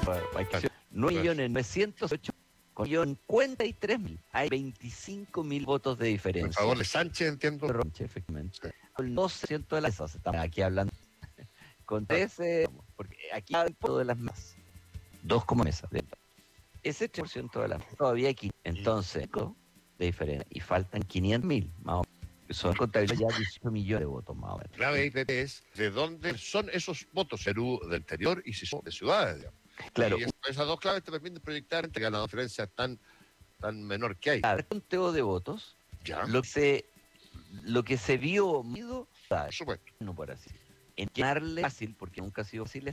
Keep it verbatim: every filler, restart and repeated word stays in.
hay que nueve millones novecientos ocho con cincuenta y tres mil. Hay veinticinco mil votos de diferencia. Por favor, de Sánchez, entiendo. Sánchez, efectivamente. Sí. El doce por ciento de las mesas, estamos aquí hablando con trece, porque aquí hay todo de las mesas. Dos como mesas. Ese tres por ciento de las mesas todavía aquí. Entonces, de diferencia. Y faltan quinientos mil, más o menos. Son contabilizados ya dieciocho millones de votos más o menos. Grave es de dónde son esos votos, Perú del interior y si son de ciudades, digamos. Claro. Y esas dos claves te permiten proyectar entre la diferencia tan, tan menor que hay. Claro, el conteo de votos, ya. Lo que se, lo que se vio, por supuesto, no por así. En ganarle fácil, porque nunca ha sido fácil,